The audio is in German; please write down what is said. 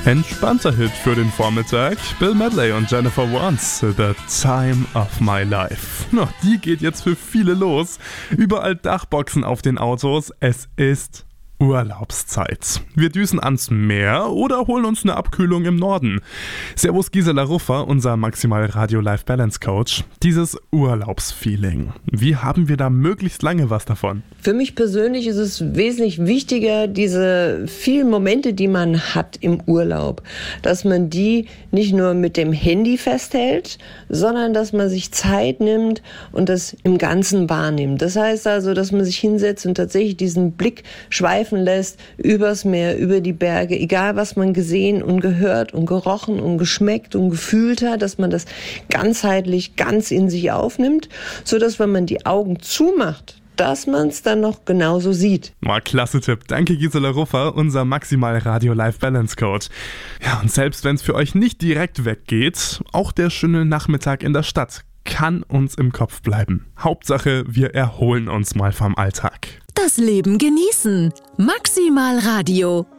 Entspannter Hit für den Vormittag. Bill Medley und Jennifer Warnes, The Time of My Life. Die geht jetzt für viele los. Überall Dachboxen auf den Autos. Es ist Urlaubszeit. Wir düsen ans Meer oder holen uns eine Abkühlung im Norden. Servus Gisela Ruffer, unser Maximal Radio Life Balance Coach. Dieses Urlaubsfeeling. Wie haben wir da möglichst lange was davon? Für mich persönlich ist es wesentlich wichtiger, diese vielen Momente, die man hat im Urlaub, dass man die nicht nur mit dem Handy festhält, sondern dass man sich Zeit nimmt und das im Ganzen wahrnimmt. Das heißt also, dass man sich hinsetzt und tatsächlich diesen Blick schweifen lässt übers Meer, über die Berge, egal was man gesehen und gehört und gerochen und geschmeckt und gefühlt hat, dass man das ganzheitlich ganz in sich aufnimmt, so dass wenn man die Augen zumacht, dass man es dann noch genauso sieht. Klasse Tipp. Danke Gisela Ruffer, unser Maximal Radio Life Balance Coach. Ja, und selbst wenn es für euch nicht direkt weggeht, auch der schöne Nachmittag in der Stadt kann uns im Kopf bleiben. Hauptsache, wir erholen uns mal vom Alltag. Das Leben genießen. Maximal Radio.